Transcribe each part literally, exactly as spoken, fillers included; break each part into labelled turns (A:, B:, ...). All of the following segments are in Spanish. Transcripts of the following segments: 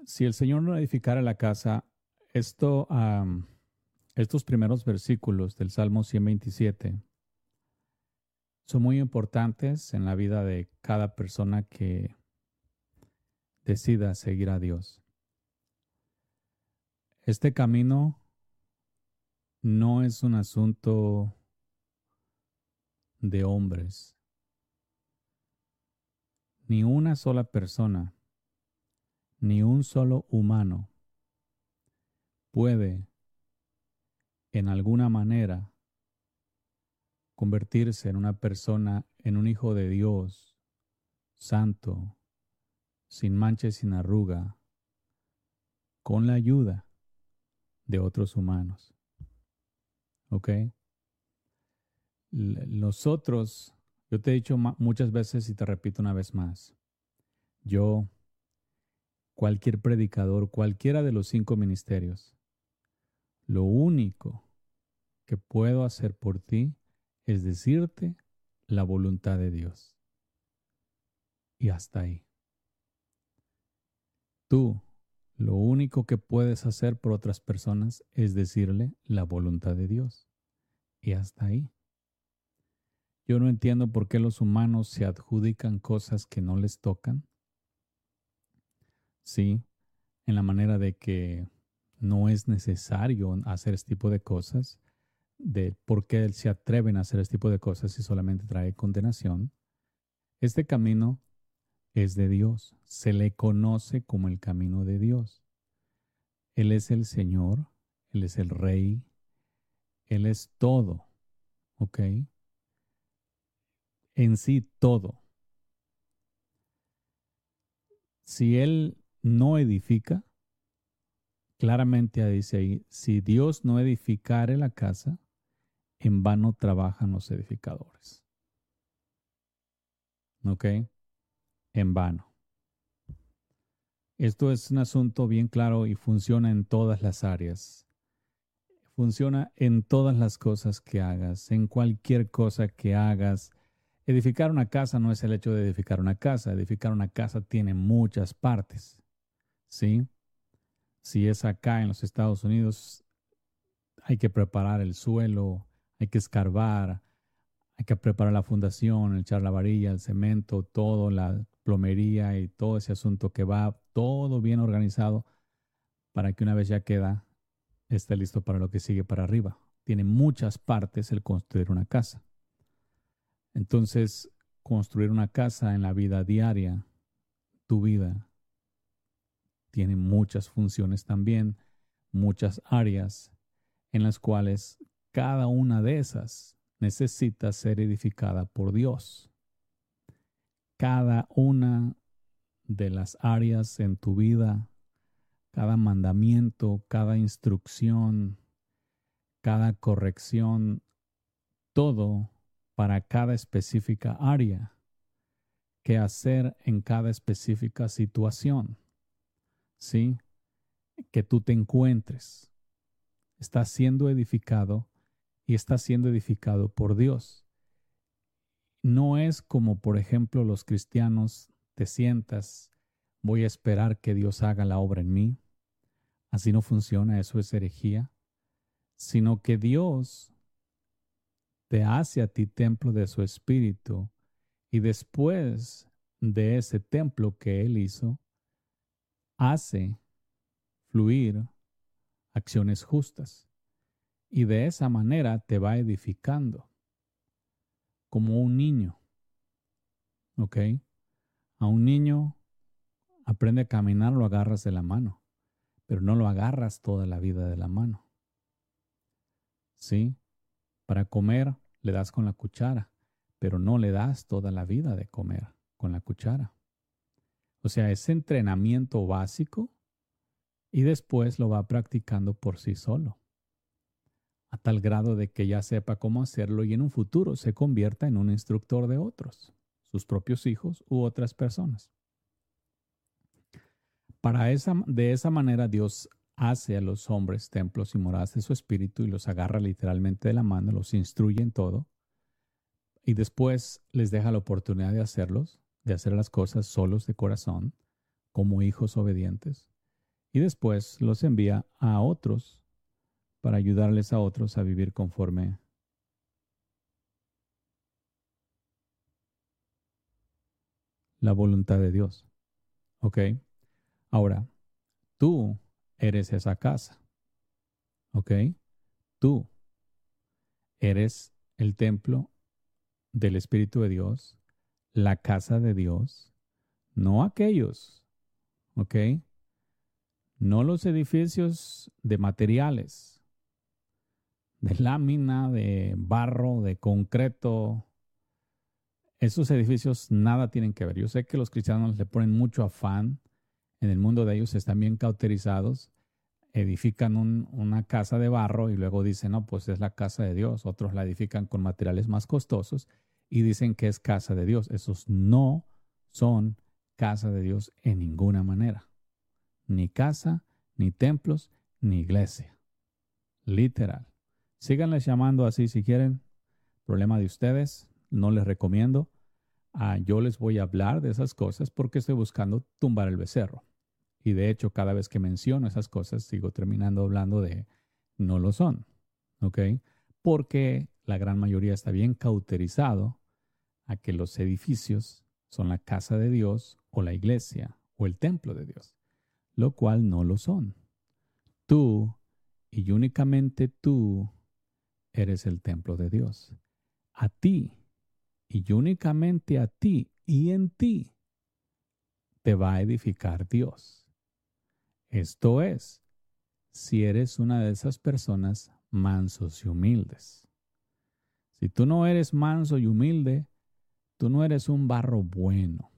A: Si el Señor no edificara la casa, esto, am, estos primeros versículos del Salmo ciento veintisiete son muy importantes en la vida de cada persona que decida seguir a Dios. Este camino no es un asunto de hombres. Ni una sola persona, ni un solo humano puede en alguna manera convertirse en una persona, en un hijo de Dios, santo, sin mancha y sin arruga, con la ayuda de otros humanos. ¿Ok? Nosotros, yo te he dicho muchas veces y te repito una vez más, yo, cualquier predicador, cualquiera de los cinco ministerios, lo único que puedo hacer por ti es decirte la voluntad de Dios. Y hasta ahí. Tú, lo único que puedes hacer por otras personas es decirle la voluntad de Dios. Y hasta ahí. Yo no entiendo por qué los humanos se adjudican cosas que no les tocan. Sí, en la manera de que no es necesario hacer este tipo de cosas, de por qué se atreven a hacer este tipo de cosas si solamente trae condenación. Este camino es de Dios, se le conoce como el camino de Dios. Él es el Señor, Él es el Rey, Él es todo, ¿ok? En sí todo. Si Él no edifica, claramente dice ahí, si Dios no edificare la casa, en vano trabajan los edificadores. ¿Ok? En vano. Esto es un asunto bien claro y funciona en todas las áreas. Funciona en todas las cosas que hagas, en cualquier cosa que hagas. Edificar una casa no es el hecho de edificar una casa. Edificar una casa tiene muchas partes. ¿Sí? Si es acá en los Estados Unidos, hay que preparar el suelo, hay que escarbar, hay que preparar la fundación, echar la varilla, el cemento, todo, la plomería y todo ese asunto que va, todo bien organizado para que una vez ya queda, esté listo para lo que sigue para arriba. Tiene muchas partes el construir una casa. Entonces, construir una casa en la vida diaria, tu vida, tiene muchas funciones también, muchas áreas en las cuales cada una de esas necesita ser edificada por Dios. Cada una de las áreas en tu vida, cada mandamiento, cada instrucción, cada corrección, todo para cada específica área, qué hacer en cada específica situación, ¿sí? Que tú te encuentres. Estás siendo edificado y estás siendo edificado por Dios. No es como, por ejemplo, los cristianos te sientas, voy a esperar que Dios haga la obra en mí. Así no funciona, eso es herejía. Sino que Dios te hace a ti templo de su espíritu y después de ese templo que Él hizo, hace fluir acciones justas. Y de esa manera te va edificando como un niño. ¿Ok? A un niño aprende a caminar, lo agarras de la mano, pero no lo agarras toda la vida de la mano. ¿Sí? Para comer le das con la cuchara, pero no le das toda la vida de comer con la cuchara. O sea, es entrenamiento básico y después lo va practicando por sí solo, a tal grado de que ya sepa cómo hacerlo y en un futuro se convierta en un instructor de otros, sus propios hijos u otras personas. Para esa, de esa manera Dios hace a los hombres templos y moradas de su espíritu y los agarra literalmente de la mano, los instruye en todo y después les deja la oportunidad de hacerlos, de hacer las cosas solos de corazón, como hijos obedientes. y después los envía a otros para ayudarles a otros a vivir conforme la voluntad de Dios. ¿Ok? Ahora, tú eres esa casa. ¿Ok? Tú eres el templo del Espíritu de Dios, la casa de Dios, no aquellos. ¿Ok? No los edificios de materiales, de lámina, de barro, de concreto. Esos edificios nada tienen que ver. Yo sé que los cristianos le ponen mucho afán. En el mundo de ellos están bien cauterizados. Edifican un, una casa de barro y luego dicen, no, pues es la casa de Dios. Otros la edifican con materiales más costosos y dicen que es casa de Dios. Esos no son casa de Dios en ninguna manera. Ni casa, ni templos, ni iglesia. Literal. Síganles llamando así si quieren. Problema de ustedes. No les recomiendo. Ah, yo les voy a hablar de esas cosas porque estoy buscando tumbar el becerro. Y de hecho, cada vez que menciono esas cosas, sigo terminando hablando de no lo son. ¿Ok? Porque la gran mayoría está bien cauterizado a que los edificios son la casa de Dios o la iglesia o el templo de Dios, lo cual no lo son. Tú y únicamente tú eres el templo de Dios. A ti y únicamente a ti y en ti te va a edificar Dios. Esto es, si eres una de esas personas mansos y humildes. Si tú no eres manso y humilde, tú no eres un barro bueno.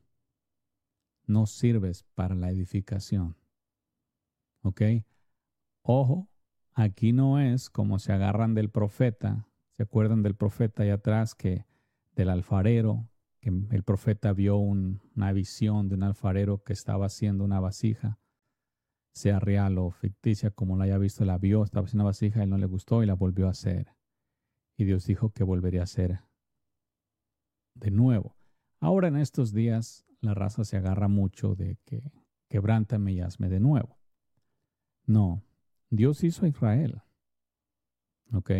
A: No sirves para la edificación. ¿Ok? Ojo, aquí no es como se agarran del profeta. ¿Se acuerdan del profeta allá atrás que del alfarero? Que el profeta vio un, una visión de un alfarero que estaba haciendo una vasija, sea real o ficticia, como la haya visto, la vio, estaba haciendo una vasija, él no le gustó y la volvió a hacer. Y Dios dijo que volvería a hacer de nuevo. Ahora en estos días la raza se agarra mucho de que quebrántame y hazme de nuevo. No, Dios hizo a Israel. ¿Ok?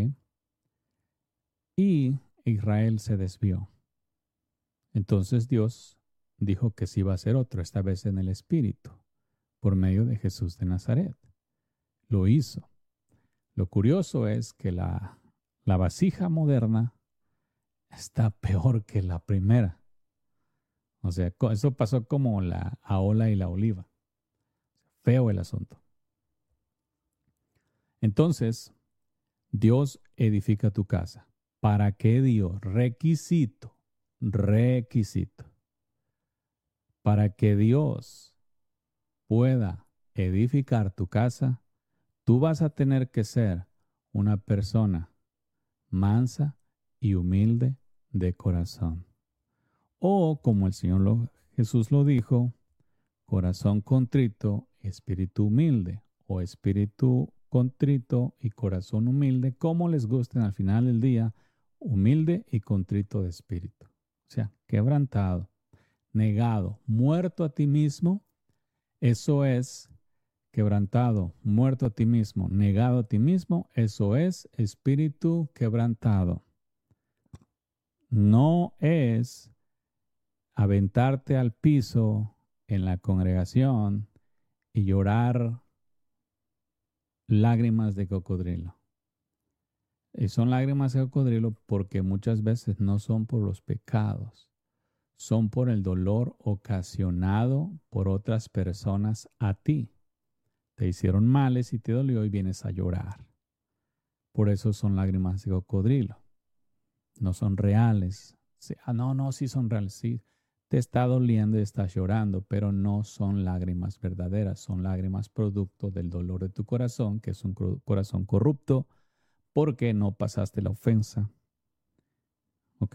A: Y Israel se desvió. Entonces Dios dijo que sí iba a hacer otro, esta vez en el Espíritu, por medio de Jesús de Nazaret. Lo hizo. Lo curioso es que la, la vasija moderna está peor que la primera. O sea, eso pasó como la aola y la oliva. Feo el asunto. Entonces, Dios edifica tu casa. ¿Para qué Dios? Requisito. Requisito. Para que Dios pueda edificar tu casa, tú vas a tener que ser una persona mansa y humilde de corazón. O, como el Señor lo, Jesús lo dijo, corazón contrito, espíritu humilde, o espíritu contrito y corazón humilde, como les gusten al final del día, humilde y contrito de espíritu. O sea, quebrantado, negado, muerto a ti mismo. Eso es quebrantado, muerto a ti mismo, negado a ti mismo. Eso es espíritu quebrantado. No es aventarte al piso en la congregación y llorar lágrimas de cocodrilo. Y son lágrimas de cocodrilo porque muchas veces no son por los pecados, son por el dolor ocasionado por otras personas a ti. Te hicieron males y te dolió y vienes a llorar. Por eso son lágrimas de cocodrilo. No son reales. Ah, no, no, sí son reales, sí. Te está doliendo y estás llorando, pero no son lágrimas verdaderas, son lágrimas producto del dolor de tu corazón, que es un corazón corrupto, porque no pasaste la ofensa. ¿Ok?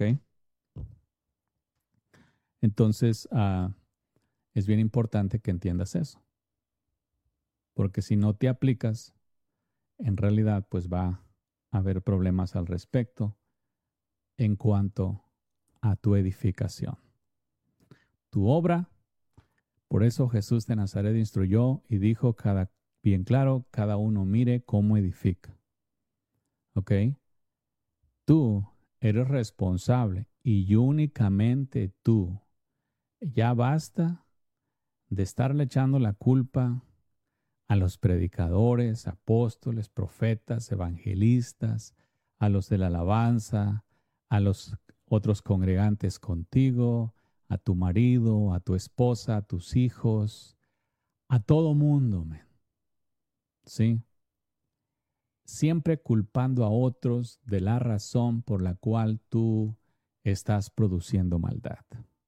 A: Entonces, uh, es bien importante que entiendas eso. Porque si no te aplicas, en realidad, pues va a haber problemas al respecto en cuanto a tu edificación. Tu obra. Por eso Jesús de Nazaret instruyó y dijo, cada bien claro, cada uno mire cómo edifica. ¿Ok? Tú eres responsable y únicamente tú. Ya basta de estarle echando la culpa a los predicadores, apóstoles, profetas, evangelistas, a los de la alabanza, a los otros congregantes contigo, a tu marido, a tu esposa, a tus hijos, a todo mundo, man. ¿Sí? Siempre culpando a otros de la razón por la cual tú estás produciendo maldad.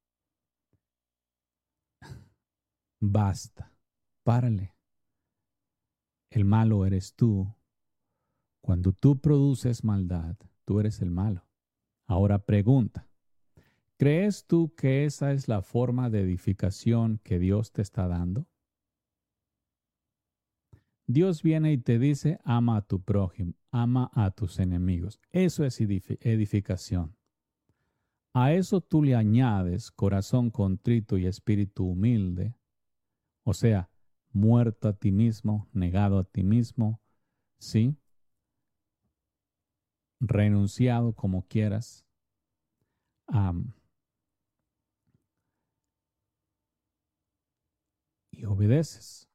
A: Basta, párale. El malo eres tú. Cuando tú produces maldad, tú eres el malo. Ahora pregunta, ¿crees tú que esa es la forma de edificación que Dios te está dando? Dios viene y te dice, ama a tu prójimo, ama a tus enemigos. Eso es edificación. A eso tú le añades corazón contrito y espíritu humilde, o sea, muerto a ti mismo, negado a ti mismo, ¿sí? Renunciado como quieras. Um, y obedeces.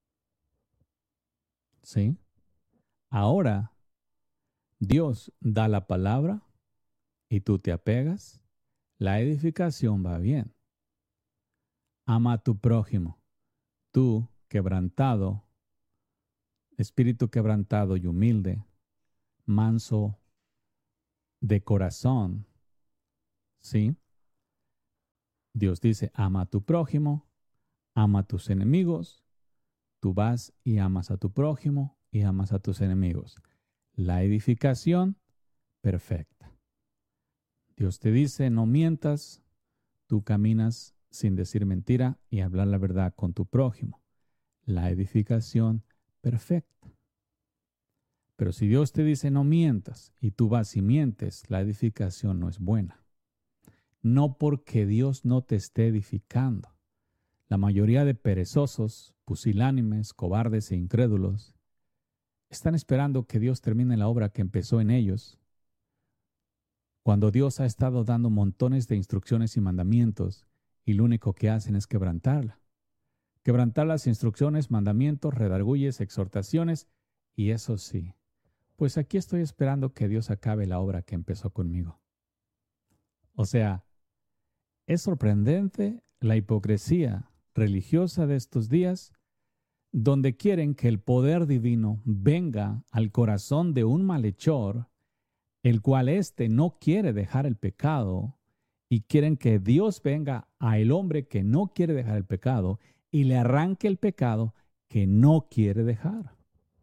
A: ¿Sí? Ahora, Dios da la palabra y tú te apegas, la edificación va bien. Ama a tu prójimo. Tú, quebrantado, espíritu quebrantado y humilde, manso de corazón, ¿sí? Dios dice, ama a tu prójimo, ama a tus enemigos. Tú vas y amas a tu prójimo y amas a tus enemigos. La edificación perfecta. Dios te dice, no mientas, tú caminas sin decir mentira y hablar la verdad con tu prójimo. La edificación perfecta. Pero si Dios te dice no mientas y tú vas y mientes, la edificación no es buena. No porque Dios no te esté edificando. La mayoría de perezosos, pusilánimes, cobardes e incrédulos están esperando que Dios termine la obra que empezó en ellos, cuando Dios ha estado dando montones de instrucciones y mandamientos y lo único que hacen es quebrantarla. Quebrantar las instrucciones, mandamientos, redarguyes, exhortaciones, y eso sí, pues aquí estoy esperando que Dios acabe la obra que empezó conmigo. O sea, es sorprendente la hipocresía religiosa de estos días, donde quieren que el poder divino venga al corazón de un malhechor, el cual éste no quiere dejar el pecado, y quieren que Dios venga al hombre que no quiere dejar el pecado y le arranque el pecado que no quiere dejar.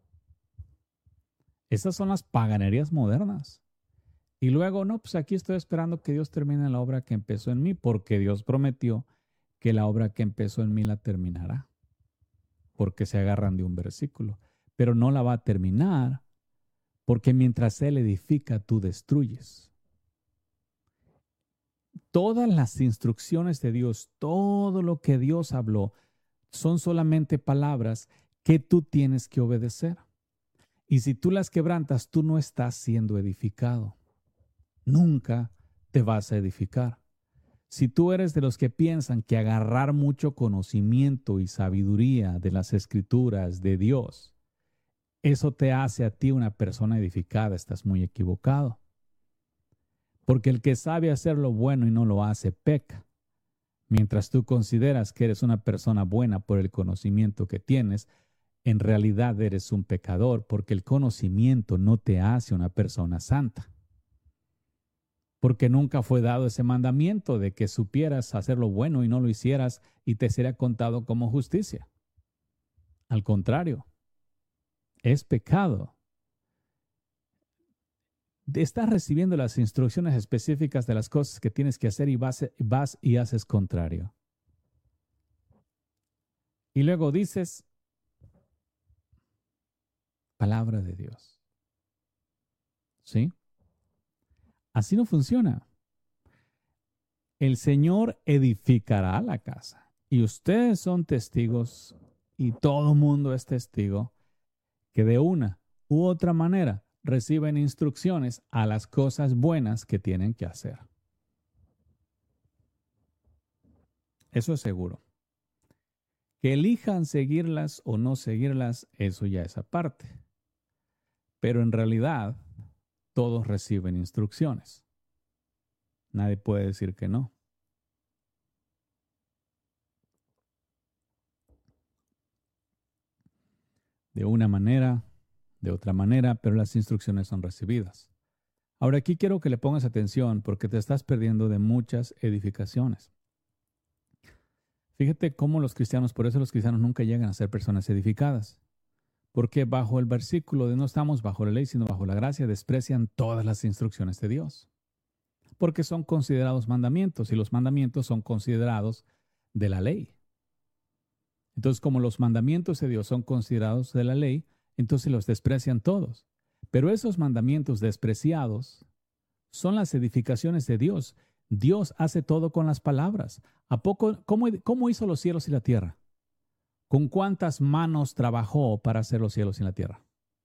A: Esas son las paganerías modernas. Y luego, no, pues aquí estoy esperando que Dios termine la obra que empezó en mí, porque Dios prometió que la obra que empezó en mí la terminará. Porque se agarran de un versículo. Pero no la va a terminar, porque mientras Él edifica, tú destruyes. Todas las instrucciones de Dios, todo lo que Dios habló, son solamente palabras que tú tienes que obedecer. Y si tú las quebrantas, tú no estás siendo edificado. Nunca te vas a edificar. Si tú eres de los que piensan que agarrar mucho conocimiento y sabiduría de las Escrituras de Dios, eso te hace a ti una persona edificada, estás muy equivocado. Porque el que sabe hacer lo bueno y no lo hace, peca. Mientras tú consideras que eres una persona buena por el conocimiento que tienes, en realidad eres un pecador, porque el conocimiento no te hace una persona santa. Porque nunca fue dado ese mandamiento de que supieras hacer lo bueno y no lo hicieras y te será contado como justicia. Al contrario, es pecado. Estás recibiendo las instrucciones específicas de las cosas que tienes que hacer y vas, vas y haces contrario. Y luego dices, palabra de Dios. ¿Sí? Así no funciona. El Señor edificará la casa y ustedes son testigos y todo mundo es testigo que de una u otra manera reciben instrucciones a las cosas buenas que tienen que hacer. Eso es seguro. Que elijan seguirlas o no seguirlas, eso ya es aparte. Pero en realidad, todos reciben instrucciones. Nadie puede decir que no. De una manera, de otra manera, pero las instrucciones son recibidas. Ahora aquí quiero que le pongas atención porque te estás perdiendo de muchas edificaciones. Fíjate cómo los cristianos, por eso los cristianos nunca llegan a ser personas edificadas. Porque bajo el versículo de no estamos bajo la ley, sino bajo la gracia, desprecian todas las instrucciones de Dios. Porque son considerados mandamientos y los mandamientos son considerados de la ley. Entonces, como los mandamientos de Dios son considerados de la ley, entonces los desprecian todos. Pero esos mandamientos despreciados son las edificaciones de Dios. Dios hace todo con las palabras. ¿A poco, cómo, cómo hizo los cielos y la tierra? ¿Con cuántas manos trabajó para hacer los cielos y la tierra?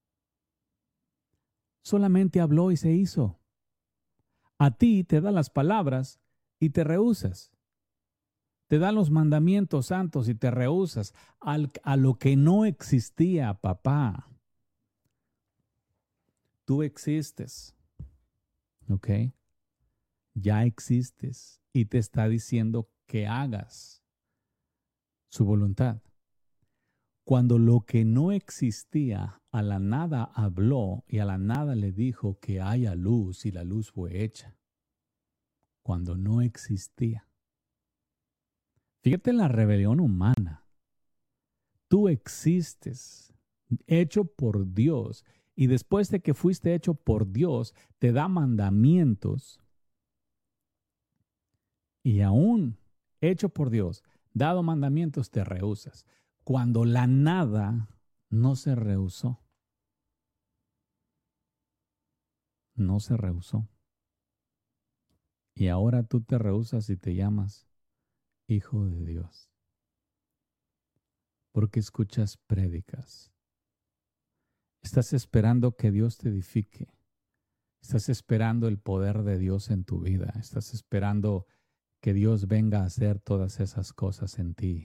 A: Solamente habló y se hizo. A ti te da las palabras y te rehusas. Te dan los mandamientos santos y te rehusas al, a lo que no existía, papá. Tú existes, ¿ok? Ya existes y te está diciendo que hagas su voluntad. Cuando lo que no existía, a la nada habló y a la nada le dijo que haya luz y la luz fue hecha. Cuando no existía. Fíjate en la rebelión humana. Tú existes, hecho por Dios, y después de que fuiste hecho por Dios, te da mandamientos, y aún hecho por Dios, dado mandamientos, te rehusas. Cuando la nada no se rehusó. No se rehusó. Y ahora tú te rehusas y te llamas Hijo de Dios. Porque escuchas prédicas. Estás esperando que Dios te edifique. Estás esperando el poder de Dios en tu vida. Estás esperando que Dios venga a hacer todas esas cosas en ti.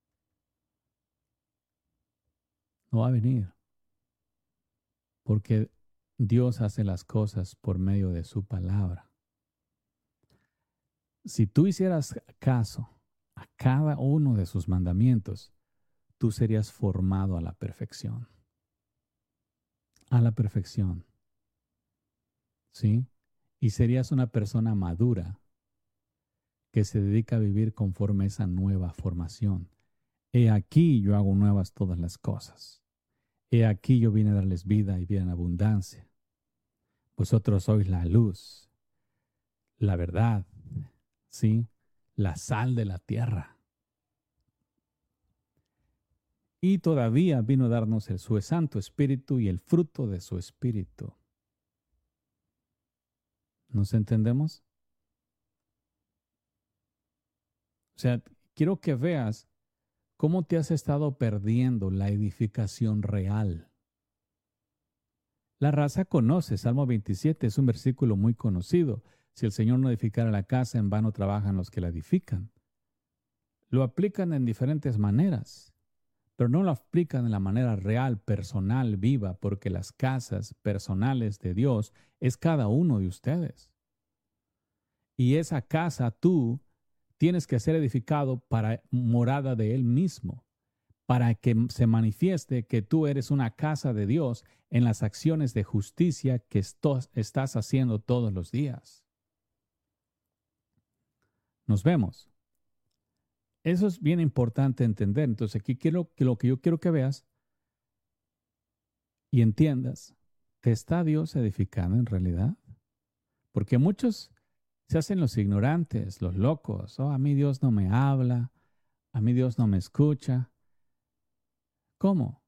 A: No va a venir. Porque Dios hace las cosas por medio de su palabra. Si tú hicieras caso a cada uno de sus mandamientos, tú serías formado a la perfección. A la perfección. ¿Sí? Y serías una persona madura que se dedica a vivir conforme a esa nueva formación. He aquí yo hago nuevas todas las cosas. He aquí yo vine a darles vida y vida en abundancia. Vosotros sois la luz, la verdad, ¿sí? La sal de la tierra. Y todavía vino a darnos el su Santo Espíritu y el fruto de su Espíritu. ¿Nos entendemos? O sea, quiero que veas cómo te has estado perdiendo la edificación real. La raza conoce, Salmo veintisiete es un versículo muy conocido. Si el Señor no edificara la casa, en vano trabajan los que la edifican. Lo aplican en diferentes maneras, pero no lo aplican de la manera real, personal, viva, porque las casas personales de Dios es cada uno de ustedes. Y esa casa tú tienes que ser edificado para morada de Él mismo, para que se manifieste que tú eres una casa de Dios en las acciones de justicia que estos, estás haciendo todos los días. Nos vemos. Eso es bien importante entender. Entonces aquí quiero que lo que yo quiero que veas y entiendas, ¿te está Dios edificando en realidad? Porque muchos se hacen los ignorantes, los locos. Oh, a mí Dios no me habla, a mí Dios no me escucha. ¿Cómo?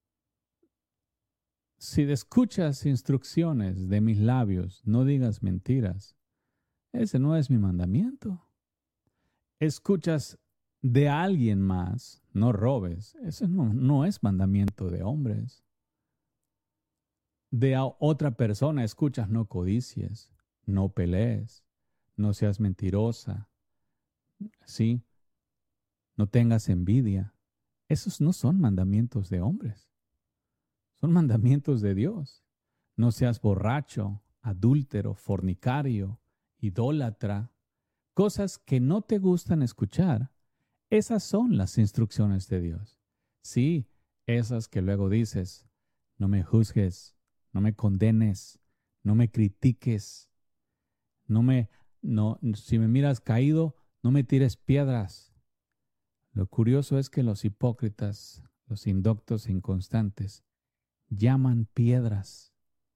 A: Si escuchas instrucciones de mis labios, no digas mentiras. Ese no es mi mandamiento. Escuchas de alguien más, no robes. Eso no, no es mandamiento de hombres. De a otra persona escuchas, no codicies, no pelees, no seas mentirosa, ¿sí? No tengas envidia. Esos no son mandamientos de hombres, son mandamientos de Dios. No seas borracho, adúltero, fornicario, idólatra, cosas que no te gustan escuchar. Esas son las instrucciones de Dios. Sí, esas que luego dices, no me juzgues, no me condenes, no me critiques, no me, no, si me miras caído, no me tires piedras. Lo curioso es que los hipócritas, los indoctos e inconstantes, llaman piedras,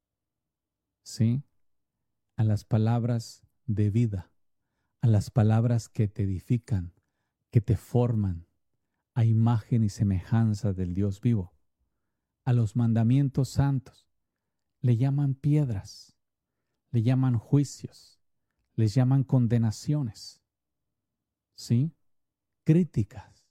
A: ¿sí? A las palabras de vida, a las palabras que te edifican, que te forman a imagen y semejanza del Dios vivo. A los mandamientos santos le llaman piedras, le llaman juicios, les llaman condenaciones, ¿sí? Críticas.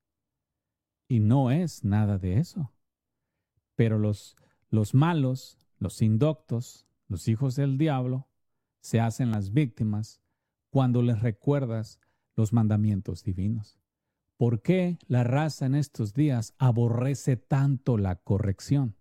A: Y no es nada de eso. Pero los, los malos, los indoctos, los hijos del diablo, se hacen las víctimas cuando les recuerdas los mandamientos divinos. ¿Por qué la raza en estos días aborrece tanto la corrección?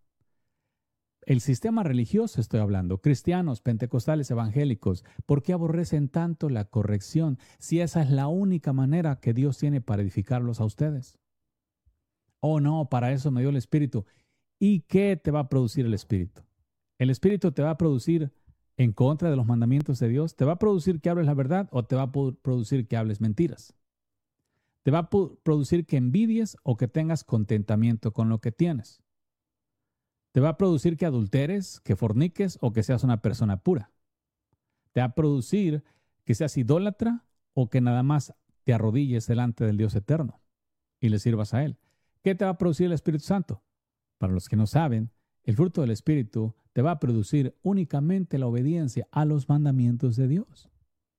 A: El sistema religioso estoy hablando, cristianos, pentecostales, evangélicos, ¿por qué aborrecen tanto la corrección si esa es la única manera que Dios tiene para edificarlos a ustedes? Oh, no, para eso me dio el Espíritu. ¿Y qué te va a producir el Espíritu? El Espíritu te va a producir en contra de los mandamientos de Dios. ¿Te va a producir que hables la verdad o te va a producir que hables mentiras? ¿Te va a producir que envidies o que tengas contentamiento con lo que tienes? ¿Te va a producir que adulteres, que forniques o que seas una persona pura? ¿Te va a producir que seas idólatra o que nada más te arrodilles delante del Dios eterno y le sirvas a Él? ¿Qué te va a producir el Espíritu Santo? Para los que no saben, el fruto del Espíritu te va a producir únicamente la obediencia a los mandamientos de Dios.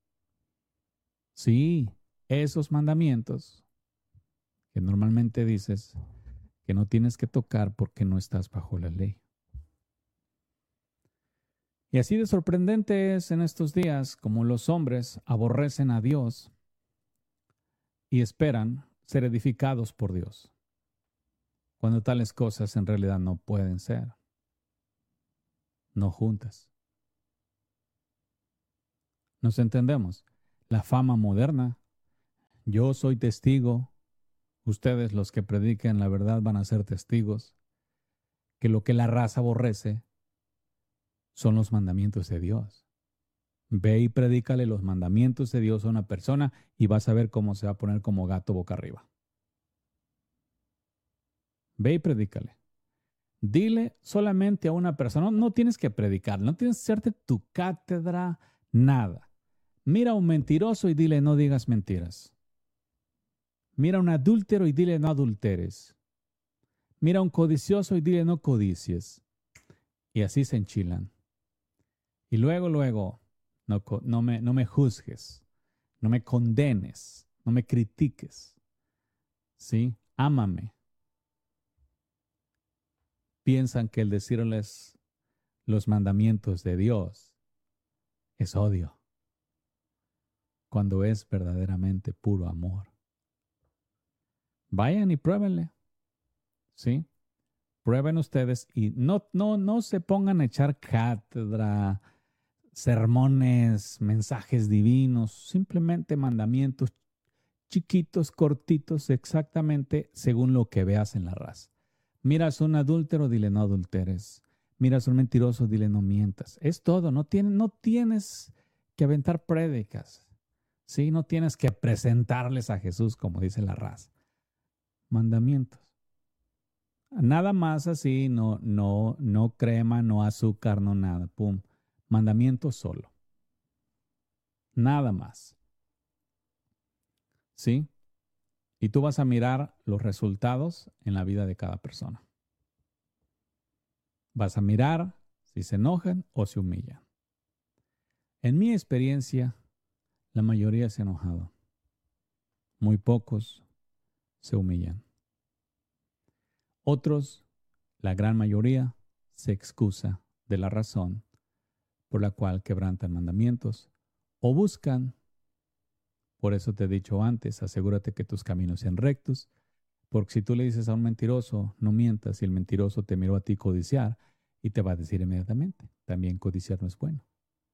A: Sí, esos mandamientos que normalmente dices que no tienes que tocar porque no estás bajo la ley. Y así de sorprendente es en estos días como los hombres aborrecen a Dios y esperan ser edificados por Dios, cuando tales cosas en realidad no pueden ser, no juntas. ¿Nos entendemos? La fama moderna, yo soy testigo, ustedes los que prediquen la verdad van a ser testigos, que lo que la raza aborrece son los mandamientos de Dios. Ve y predícale los mandamientos de Dios a una persona y vas a ver cómo se va a poner como gato boca arriba. Ve y predícale. Dile solamente a una persona, no, no tienes que predicar, no tienes que hacerte tu cátedra, nada. Mira a un mentiroso y dile no digas mentiras. Mira a un adúltero y dile no adulteres. Mira a un codicioso y dile no codicies. Y así se enchilan. Y luego, luego, no, no, me, no me juzgues, no me condenes, no me critiques. ¿Sí? Ámame. Piensan que el decirles los mandamientos de Dios es odio, cuando es verdaderamente puro amor. Vayan y pruébenle, ¿sí? Prueben ustedes y no, no, no se pongan a echar cátedra, sermones, mensajes divinos, simplemente mandamientos chiquitos, cortitos, exactamente según lo que veas en la raza. Miras a un adúltero, dile no adulteres. Miras a un mentiroso, dile no mientas. Es todo, no, tiene, no tienes que aventar prédicas, ¿sí? No tienes que presentarles a Jesús, como dice la raza. Mandamientos. Nada más así, no, no, no crema, no azúcar, no nada. Pum. Mandamientos solo. Nada más. ¿Sí? Y tú vas a mirar los resultados en la vida de cada persona. Vas a mirar si se enojan o se humillan. En mi experiencia, la mayoría se ha enojado. muy pocos se humillan. Otros, la gran mayoría, se excusa de la razón por la cual quebrantan mandamientos o buscan. Por eso te he dicho antes, asegúrate que tus caminos sean rectos, porque si tú le dices a un mentiroso, no mientas, y el mentiroso te miró a ti codiciar, y te va a decir inmediatamente, también codiciar no es bueno.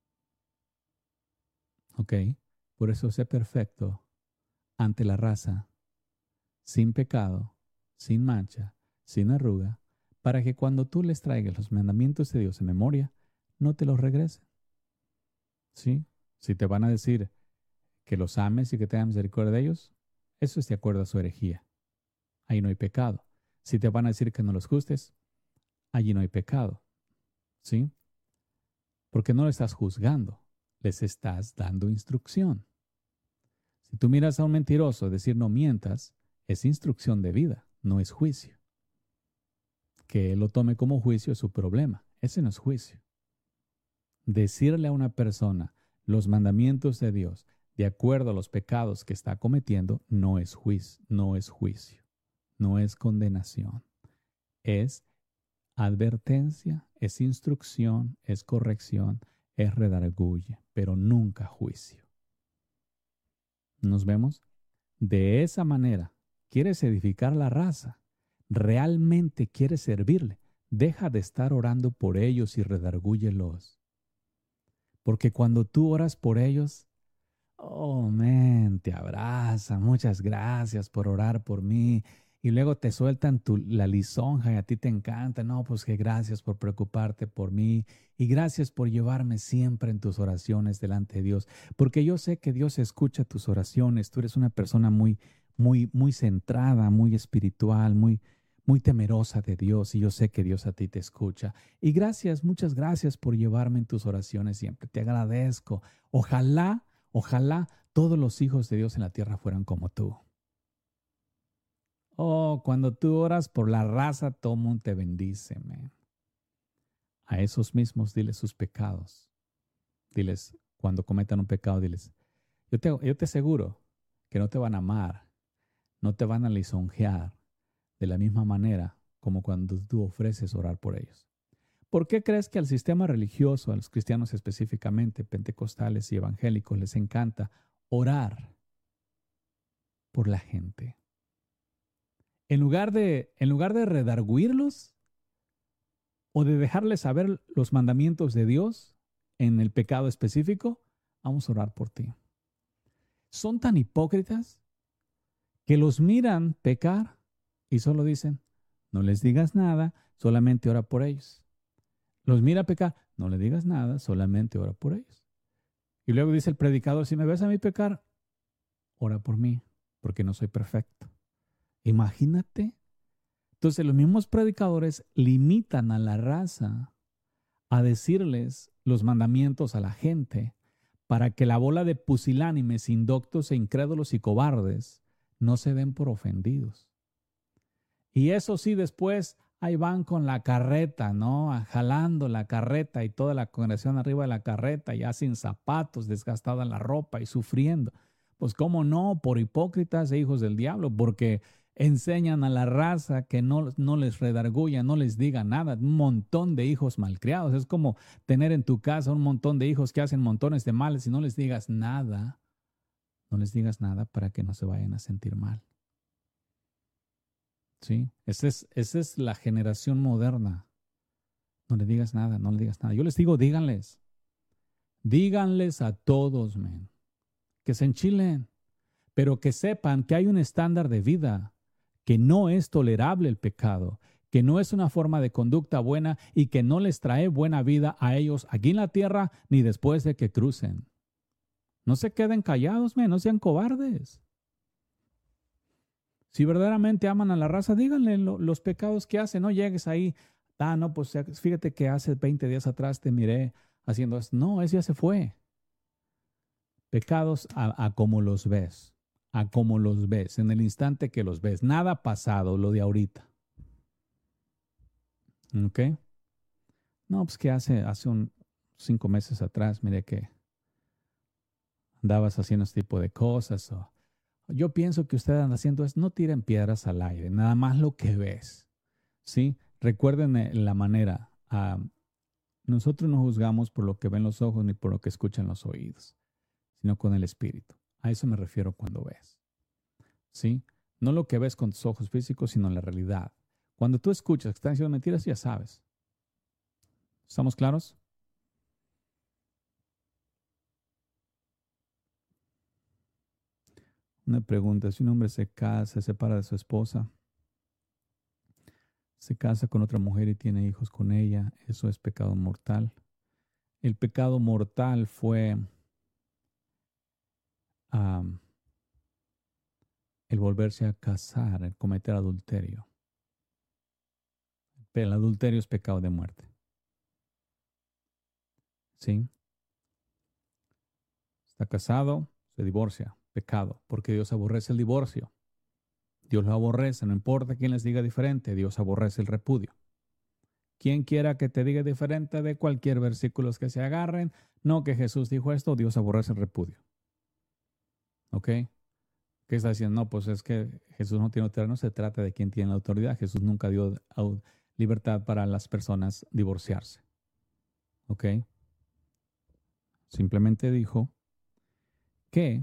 A: ¿Ok? Por eso sé perfecto ante la raza, sin pecado, sin mancha, sin arruga, para que cuando tú les traigas los mandamientos de Dios en memoria, no te los regresen. ¿Sí? Si te van a decir que los ames y que tengas misericordia de ellos, eso es de acuerdo a su herejía. Ahí no hay pecado. Si te van a decir que no los juzgues, allí no hay pecado. ¿Sí? Porque no lo estás juzgando, les estás dando instrucción. Si tú miras a un mentiroso decir no mientas, es instrucción de vida, no es juicio. Que él lo tome como juicio es su problema, ese no es juicio. Decirle a una persona los mandamientos de Dios de acuerdo a los pecados que está cometiendo no es juicio, no es juicio, no es condenación, es advertencia, es instrucción, es corrección, es redarguye, pero nunca juicio. ¿Nos vemos? De esa manera, ¿quieres edificar la raza? ¿Realmente quieres servirle? Deja de estar orando por ellos y redargúyelos. Porque cuando tú oras por ellos, oh, man, te abrazan, muchas gracias por orar por mí. Y luego te sueltan tu, la lisonja y a ti te encanta. No, pues que gracias por preocuparte por mí y gracias por llevarme siempre en tus oraciones delante de Dios. Porque yo sé que Dios escucha tus oraciones. Tú eres una persona muy, muy, muy centrada, muy espiritual, muy, muy temerosa de Dios. Y yo sé que Dios a ti te escucha. Y gracias, muchas gracias por llevarme en tus oraciones siempre. Te agradezco. Ojalá, ojalá todos los hijos de Dios en la tierra fueran como tú. Oh, cuando tú oras por la raza, todo el mundo te bendice, man. A esos mismos diles sus pecados. Diles, cuando cometan un pecado, diles, yo te, yo te aseguro que no te van a amar, no te van a lisonjear de la misma manera como cuando tú ofreces orar por ellos. ¿Por qué crees que al sistema religioso, a los cristianos específicamente, pentecostales y evangélicos, les encanta orar por la gente? En lugar de, en lugar de redarguirlos o de dejarles saber los mandamientos de Dios en el pecado específico, vamos a orar por ti. Son tan hipócritas que los miran pecar y solo dicen, no les digas nada, solamente ora por ellos. Los mira pecar, no le digas nada, solamente ora por ellos. Y luego dice el predicador, si me ves a mí pecar, ora por mí, porque no soy perfecto. Imagínate. Entonces los mismos predicadores limitan a la raza a decirles los mandamientos a la gente para que la bola de pusilánimes, indoctos e incrédulos y cobardes no se den por ofendidos. Y eso sí, después ahí van con la carreta, ¿no? Jalando la carreta y toda la congregación arriba de la carreta, ya sin zapatos, desgastada la ropa y sufriendo. Pues cómo no, por hipócritas e hijos del diablo, porque enseñan a la raza que no, no les redarguya, no les diga nada. Un montón de hijos malcriados. Es como tener en tu casa un montón de hijos que hacen montones de males y no les digas nada. No les digas nada para que no se vayan a sentir mal. ¿Sí? Esa es, esa es la generación moderna. No le digas nada, no le digas nada. Yo les digo, díganles. Díganles a todos, men, que se enchilen, pero que sepan que hay un estándar de vida, que no es tolerable el pecado, que no es una forma de conducta buena y que no les trae buena vida a ellos aquí en la tierra ni después de que crucen. No se queden callados, men, no sean cobardes. Si verdaderamente aman a la raza, díganle lo, los pecados que hacen. No llegues ahí, ah, no, pues fíjate que hace veinte días atrás te miré haciendo eso. No, ese ya se fue. Pecados a, a como los ves, a como los ves, en el instante que los ves. Nada pasado, lo de ahorita. ¿Ok? No, pues que hace, hace un cinco meses atrás, mire que andabas haciendo este tipo de cosas o Yo pienso que ustedes andan haciendo es, no tiren piedras al aire, nada más lo que ves. ¿Sí? Recuerden eh, la manera. ah, nosotros no juzgamos por lo que ven los ojos ni por lo que escuchan los oídos, sino con el espíritu. A eso me refiero cuando ves. ¿Sí? No lo que ves con tus ojos físicos, sino la realidad. Cuando tú escuchas que están diciendo mentiras, ya sabes. ¿Estamos claros? Una pregunta, si un hombre se casa, se separa de su esposa, se casa con otra mujer y tiene hijos con ella, ¿eso es pecado mortal? El pecado mortal fue um, el volverse a casar, el cometer adulterio. Pero el adulterio es pecado de muerte. ¿Sí? Está casado, se divorcia, pecado, porque Dios aborrece el divorcio. Dios lo aborrece, no importa quién les diga diferente, Dios aborrece el repudio. Quien quiera que te diga diferente de cualquier versículo que se agarren, no que Jesús dijo esto, Dios aborrece el repudio. ¿Ok? ¿Qué está diciendo? No, pues es que Jesús no tiene autoridad, no se trata de quién tiene la autoridad. Jesús nunca dio libertad para las personas divorciarse. ¿Ok? Simplemente dijo que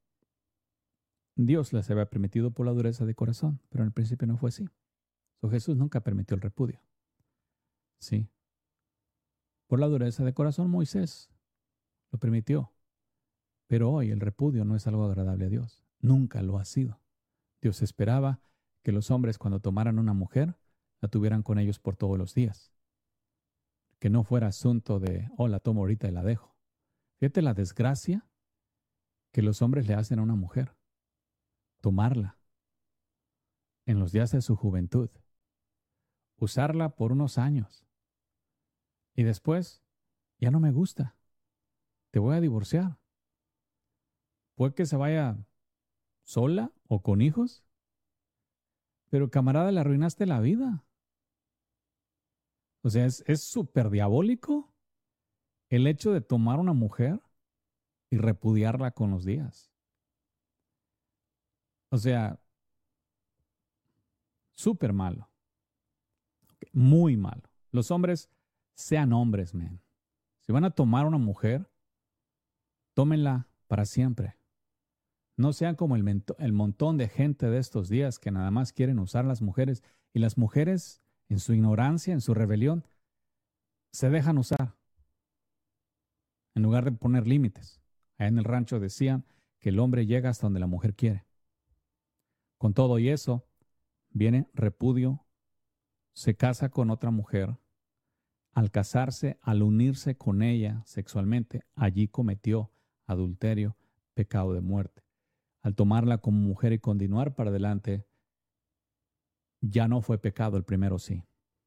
A: Dios les había permitido por la dureza de corazón, pero en el principio no fue así. So, Jesús nunca permitió el repudio. Sí. Por la dureza de corazón Moisés lo permitió. Pero hoy el repudio no es algo agradable a Dios. Nunca lo ha sido. Dios esperaba que los hombres cuando tomaran una mujer, la tuvieran con ellos por todos los días. Que no fuera asunto de, oh, la tomo ahorita y la dejo. Fíjate la desgracia que los hombres le hacen a una mujer. Tomarla en los días de su juventud. Usarla por unos años. Y después, ya no me gusta. Te voy a divorciar. Puede que se vaya sola o con hijos. Pero camarada, le arruinaste la vida. O sea, es súper diabólico el hecho de tomar una mujer y repudiarla con los días. O sea, súper malo. Muy malo. Los hombres, sean hombres, man. Si van a tomar una mujer, tómenla para siempre. No sean como el, mento- el montón de gente de estos días que nada más quieren usar las mujeres y las mujeres, en su ignorancia, en su rebelión, se dejan usar en lugar de poner límites. Allá en el rancho decían que el hombre llega hasta donde la mujer quiere. Con todo y eso, viene repudio, se casa con otra mujer. Al casarse, al unirse con ella sexualmente, allí cometió adulterio, pecado de muerte. Al tomarla como mujer y continuar para adelante, ya no fue pecado, el primero sí.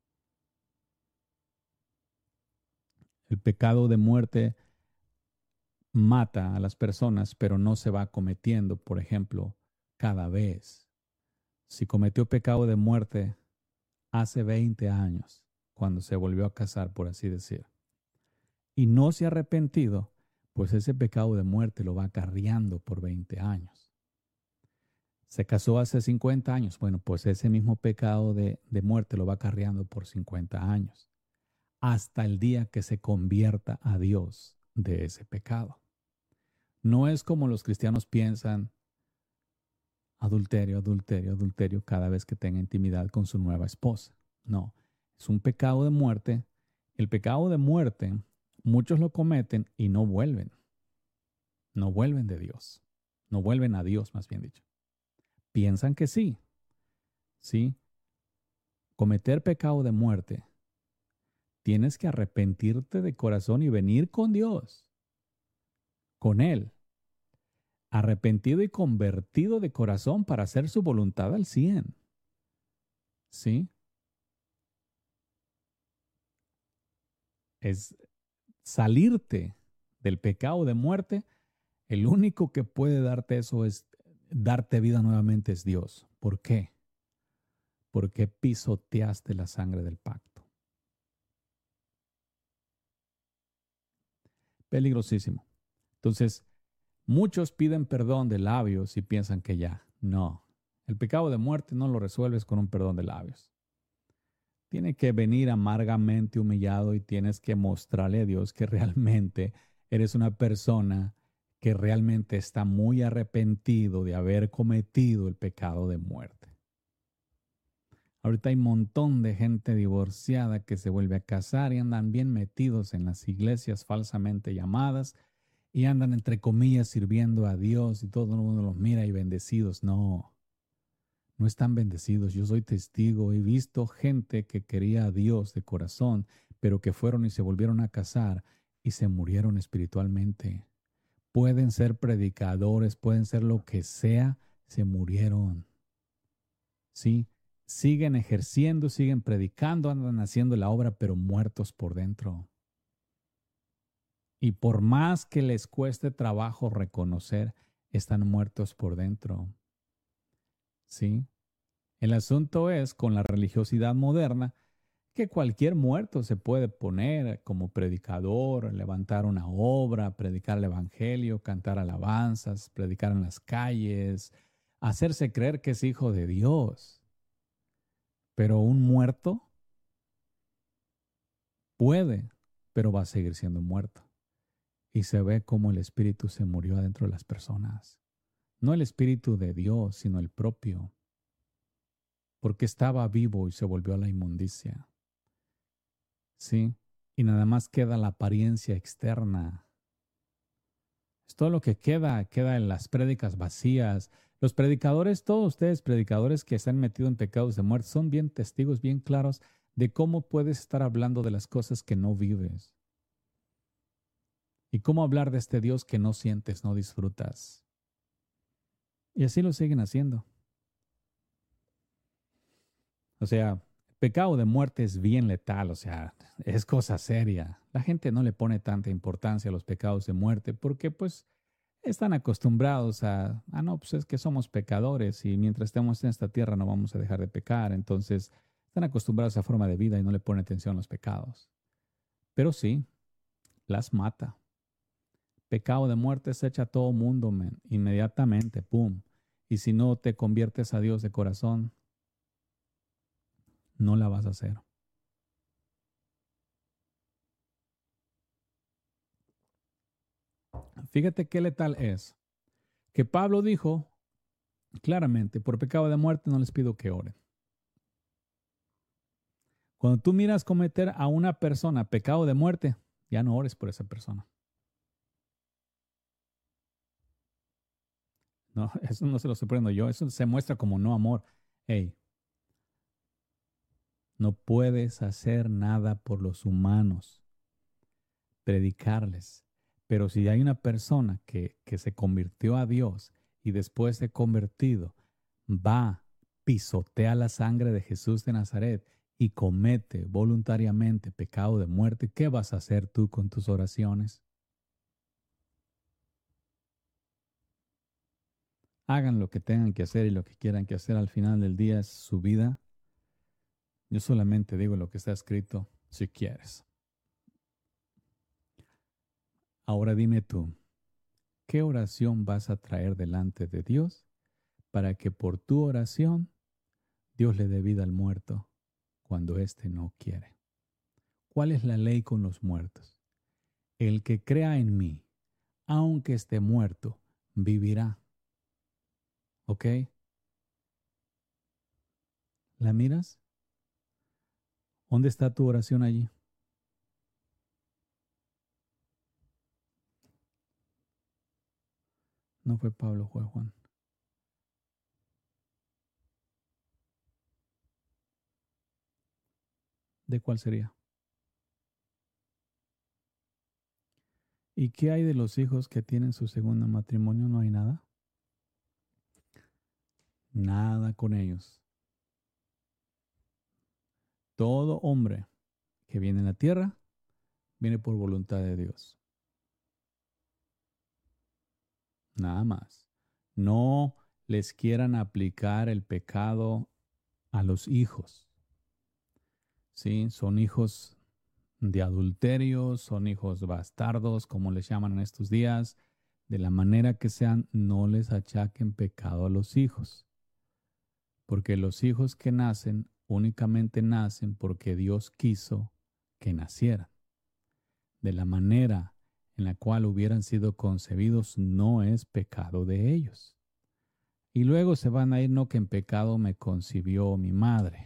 A: El pecado de muerte mata a las personas, pero no se va cometiendo, por ejemplo, cada vez. Si cometió pecado de muerte hace veinte años, cuando se volvió a casar, por así decir, y no se ha arrepentido, pues ese pecado de muerte lo va acarreando por veinte años. Se casó hace cincuenta años, bueno, pues ese mismo pecado de, de muerte lo va acarreando por cincuenta años, hasta el día que se convierta a Dios de ese pecado. No es como los cristianos piensan, adulterio, adulterio, adulterio, cada vez que tenga intimidad con su nueva esposa. No, es un pecado de muerte. El pecado de muerte, muchos lo cometen y no vuelven. No vuelven de Dios. No vuelven a Dios, más bien dicho. Piensan que sí. Sí. Cometer pecado de muerte, tienes que arrepentirte de corazón y venir con Dios, con Él. Arrepentido y convertido de corazón para hacer su voluntad al cien. ¿Sí? Es salirte del pecado de muerte. El único que puede darte eso es darte vida nuevamente es Dios. ¿Por qué? Porque pisoteaste la sangre del pacto. Peligrosísimo. Entonces, Muchos piden perdón de labios y piensan que ya. No, el pecado de muerte no lo resuelves con un perdón de labios. Tiene que venir amargamente humillado y tienes que mostrarle a Dios que realmente eres una persona que realmente está muy arrepentido de haber cometido el pecado de muerte. Ahorita hay un montón de gente divorciada que se vuelve a casar y andan bien metidos en las iglesias falsamente llamadas y andan entre comillas sirviendo a Dios y todo el mundo los mira y bendecidos. No, no están bendecidos. Yo soy testigo. He visto gente que quería a Dios de corazón, pero que fueron y se volvieron a casar y se murieron espiritualmente. Pueden ser predicadores, pueden ser lo que sea, se murieron. ¿Sí? Siguen ejerciendo, siguen predicando, andan haciendo la obra, pero muertos por dentro. Y por más que les cueste trabajo reconocer, están muertos por dentro. ¿Sí? El asunto es, con la religiosidad moderna, que cualquier muerto se puede poner como predicador, levantar una obra, predicar el evangelio, cantar alabanzas, predicar en las calles, hacerse creer que es hijo de Dios. Pero un muerto puede, pero va a seguir siendo muerto. Y se ve como el espíritu se murió adentro de las personas. No el espíritu de Dios, sino el propio. Porque estaba vivo y se volvió a la inmundicia. ¿Sí? Y nada más queda la apariencia externa. Es todo lo que queda, queda en las prédicas vacías. Los predicadores, todos ustedes predicadores que están metidos en pecados de muerte, son bien testigos, bien claros de cómo puedes estar hablando de las cosas que no vives. Y cómo hablar de este Dios que no sientes, no disfrutas. Y así lo siguen haciendo. O sea, pecado de muerte es bien letal, o sea, es cosa seria. La gente no le pone tanta importancia a los pecados de muerte porque pues están acostumbrados a, ah, no, pues es que somos pecadores y mientras estemos en esta tierra no vamos a dejar de pecar. Entonces, están acostumbrados a esa forma de vida y no le ponen atención a los pecados. Pero sí, las mata. Pecado de muerte se echa a todo mundo, man, inmediatamente, pum. Y si no te conviertes a Dios de corazón, no la vas a hacer. Fíjate qué letal es. Que Pablo dijo claramente, por pecado de muerte no les pido que oren. Cuando tú miras cometer a una persona pecado de muerte, ya no ores por esa persona. No, eso no se lo sorprendo yo, eso se muestra como no amor. Hey, no puedes hacer nada por los humanos, predicarles. Pero si hay una persona que, que se convirtió a Dios y después de convertido va, pisotea la sangre de Jesús de Nazaret y comete voluntariamente pecado de muerte, ¿qué vas a hacer tú con tus oraciones? Hagan lo que tengan que hacer y lo que quieran que hacer, al final del día es su vida. Yo solamente digo lo que está escrito, si quieres. Ahora dime tú, ¿qué oración vas a traer delante de Dios para que por tu oración Dios le dé vida al muerto cuando éste no quiere? ¿Cuál es la ley con los muertos? El que crea en mí, aunque esté muerto, vivirá. ¿Ok? ¿La miras? ¿Dónde está tu oración allí? No fue Pablo, fue Juan. ¿De cuál sería? ¿Y qué hay de los hijos que tienen su segundo matrimonio? ¿No hay nada? Nada con ellos. Todo hombre que viene a la tierra viene por voluntad de Dios. Nada más. No les quieran aplicar el pecado a los hijos. Sí, son hijos de adulterio, son hijos bastardos, como les llaman en estos días, De la manera que sean, no les achaquen pecado a los hijos, porque los hijos que nacen únicamente nacen porque Dios quiso que nacieran. De la manera en la cual hubieran sido concebidos, no es pecado de ellos. Y luego se van a ir, no que en pecado me concibió mi madre.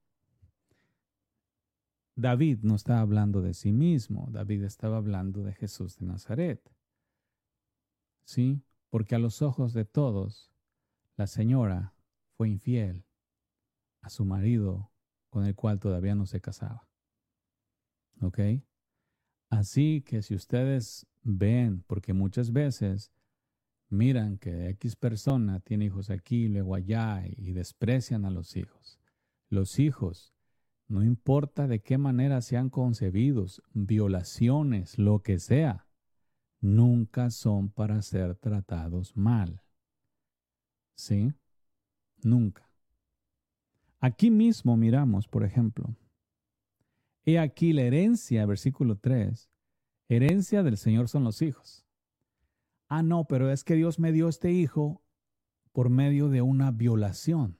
A: David no estaba hablando de sí mismo, David estaba hablando de Jesús de Nazaret. ¿Sí? Porque a los ojos de todos, la señora fue infiel a su marido con el cual todavía no se casaba. ¿Ok? Así que si ustedes ven, porque muchas veces miran que X persona tiene hijos aquí, luego allá, y desprecian a los hijos. Los hijos, no importa de qué manera sean concebidos, violaciones, lo que sea, nunca son para ser tratados mal. ¿Sí? Nunca. Aquí mismo miramos, por ejemplo, he aquí la herencia, versículo tres, herencia del Señor son los hijos. Ah, no, pero es que Dios me dio este hijo por medio de una violación.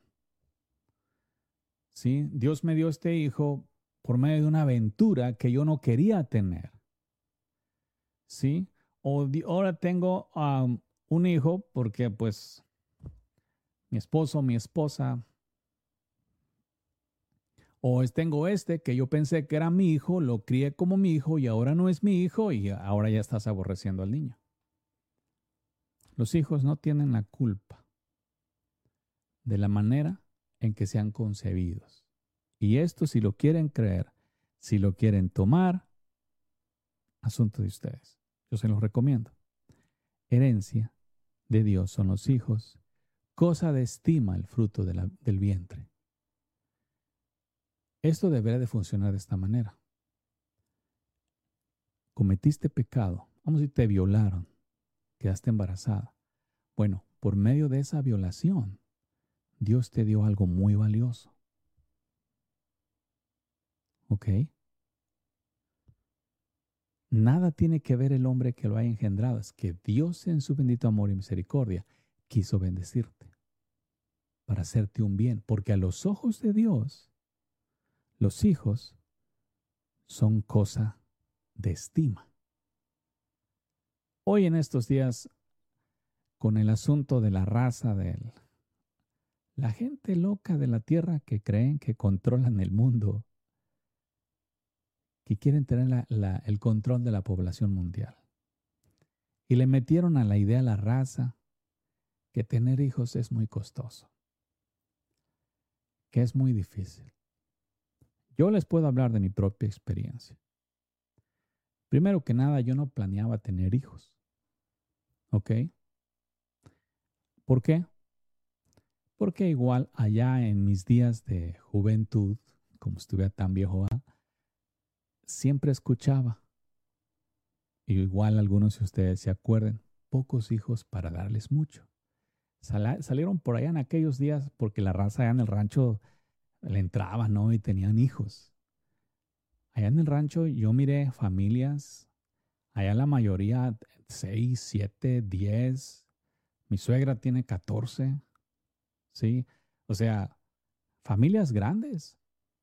A: ¿Sí? Dios me dio este hijo por medio de una aventura que yo no quería tener. ¿Sí? O ahora tengo um, un hijo porque pues mi esposo, mi esposa, o tengo este que yo pensé que era mi hijo, lo crié como mi hijo y ahora no es mi hijo y ahora ya estás aborreciendo al niño. Los hijos no tienen la culpa de la manera en que sean concebidos. Y esto, si lo quieren creer, si lo quieren tomar, asunto de ustedes. Yo se los recomiendo. Herencia de Dios son los hijos, cosa de estima el fruto de la, del vientre. Esto debería de funcionar de esta manera. Cometiste pecado, vamos a decir, te violaron, quedaste embarazada. Bueno, por medio de esa violación, Dios te dio algo muy valioso. ¿Ok? Nada tiene que ver el hombre que lo haya engendrado, es que Dios en su bendito amor y misericordia quiso bendecirte para hacerte un bien, porque a los ojos de Dios, los hijos son cosa de estima. Hoy en estos días, con el asunto de la raza de él, la gente loca de la tierra que creen que controlan el mundo, que quieren tener la, la, el control de la población mundial. Y le metieron a la idea a la raza que tener hijos es muy costoso, que es muy difícil. Yo les puedo hablar de mi propia experiencia. Primero que nada, yo no planeaba tener hijos. ¿Ok? ¿Por qué? Porque igual allá en mis días de juventud, como estuve tan viejo, ¿eh? siempre escuchaba, y igual algunos de ustedes se acuerdan, pocos hijos para darles mucho. Sal- salieron por allá en aquellos días porque la raza allá en el rancho le entraba, ¿no? Y tenían hijos. Allá en el rancho yo miré familias, allá la mayoría seis, siete, diez. Mi suegra tiene catorce, ¿sí? O sea, familias grandes.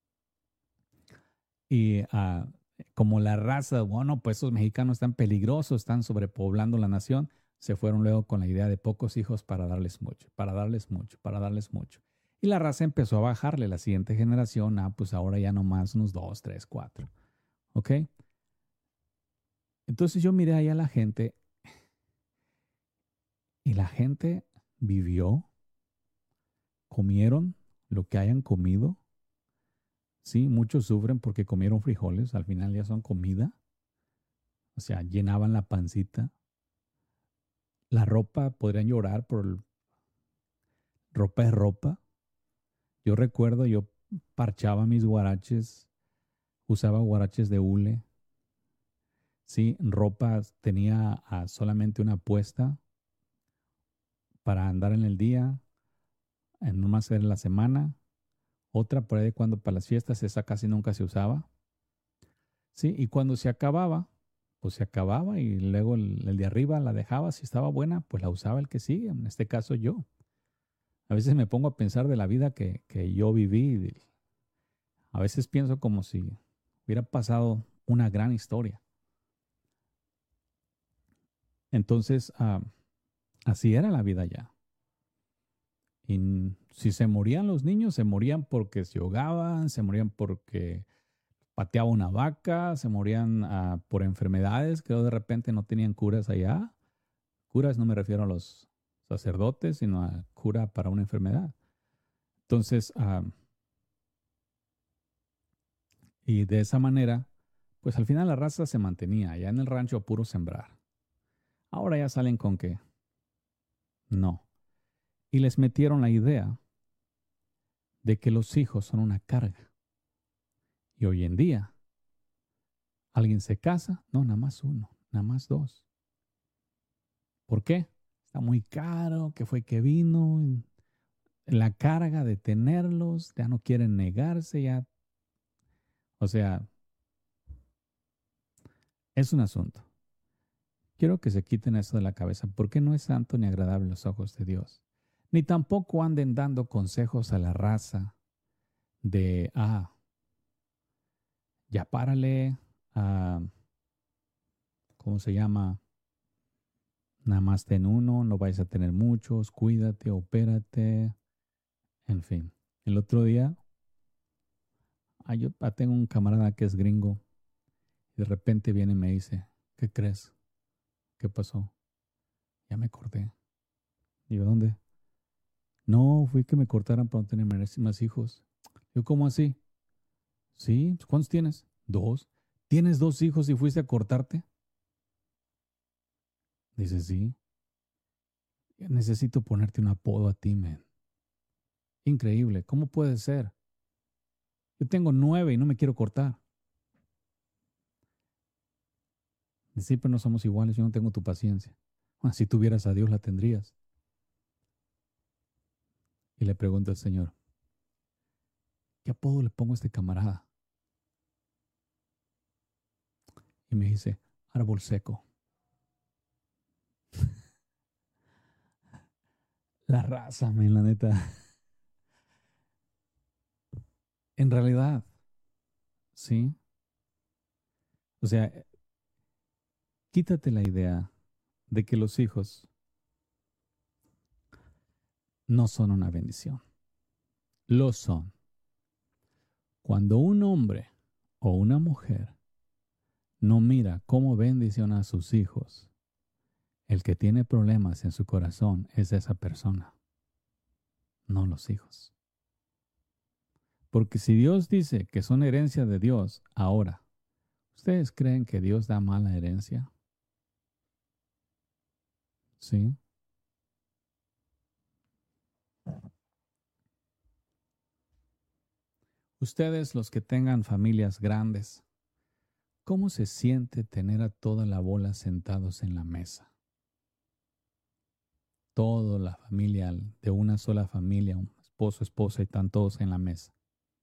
A: Y uh, como la raza, bueno, pues esos mexicanos están peligrosos, están sobrepoblando la nación, se fueron luego con la idea de pocos hijos para darles mucho, para darles mucho, para darles mucho. Y la raza empezó a bajarle la siguiente generación, ah, pues ahora ya nomás unos dos, tres, cuatro. ¿Ok? Entonces yo miré ahí a la gente y la gente vivió, comieron lo que hayan comido. Sí, muchos sufren porque comieron frijoles, al final ya son comida. O sea, llenaban la pancita. La ropa, podrían llorar por ropa es ropa. Yo recuerdo, yo parchaba mis guaraches, usaba guaraches de hule. Sí, ropa tenía ah, solamente una puesta para andar en el día, en nomás era en la semana. Otra por ahí cuando para las fiestas, esa casi nunca se usaba. Sí, y cuando se acababa, pues se acababa y luego el, el de arriba la dejaba. Si estaba buena, pues la usaba el que sigue, en este caso yo. A veces me pongo a pensar de la vida que, que yo viví. A veces pienso como si hubiera pasado una gran historia. Entonces, ah, así era la vida ya. Y si se morían los niños, se morían porque se ahogaban, se morían porque pateaba una vaca, se morían ah, por enfermedades que de repente no tenían curas allá. Curas no me refiero a los sacerdotes, sino a cura para una enfermedad. Entonces, ah, y de esa manera, pues al final la raza se mantenía allá en el rancho a puro sembrar. Ahora ya salen con que no. Y les metieron la idea de que los hijos son una carga. Y hoy en día, alguien se casa, no, nada más uno, nada más dos. ¿Por qué? Está muy caro, que fue que vino, la carga de tenerlos, ya no quieren negarse, ya. O sea, es un asunto. Quiero que se quiten eso de la cabeza, porque no es santo ni agradable a los ojos de Dios. Ni tampoco anden dando consejos a la raza de, ah, ya párale, ah, ¿cómo se llama? Nada más ten uno, no vayas a tener muchos, cuídate, opérate, en fin. El otro día, ah, yo ah, tengo un camarada que es gringo y de repente viene y me dice, ¿qué crees? ¿Qué pasó? Ya me corté. Digo, ¿dónde? No, fui que me cortaran para no tener más hijos. Yo, ¿cómo así? Sí, ¿cuántos tienes? Dos. ¿Tienes dos hijos y fuiste a cortarte? Dice, sí. Necesito ponerte un apodo a ti, man. Increíble. ¿Cómo puede ser? Yo tengo nueve y no me quiero cortar. Dice, pero no somos iguales. Yo no tengo tu paciencia. Ah, si tuvieras a Dios, la tendrías. Y le pregunto al Señor, ¿qué apodo le pongo a este camarada? Y me dice, árbol seco. La raza, man, la neta. En realidad, sí. O sea, quítate la idea de que los hijos no son una bendición. Lo son. Cuando un hombre o una mujer no mira cómo bendición a sus hijos, el que tiene problemas en su corazón es esa persona, no los hijos. Porque si Dios dice que son herencia de Dios, ahora, ¿ustedes creen que Dios da mala herencia? ¿Sí? Ustedes, los que tengan familias grandes, ¿cómo se siente tener a toda la bola sentados en la mesa? Toda la familia, de una sola familia, un esposo, esposa y están todos en la mesa.